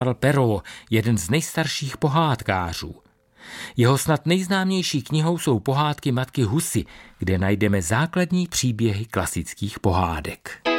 Karl Perrault, jeden z nejstarších pohádkářů. Jeho snad nejznámější knihou jsou pohádky matky Husy, kde najdeme základní příběhy klasických pohádek.